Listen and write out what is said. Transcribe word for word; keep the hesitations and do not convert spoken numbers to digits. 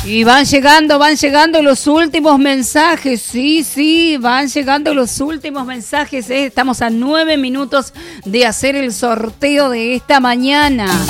Y van llegando, van llegando los últimos mensajes, sí, sí, van llegando los últimos mensajes, ¿eh? Estamos a nueve minutos de hacer el sorteo de esta mañana.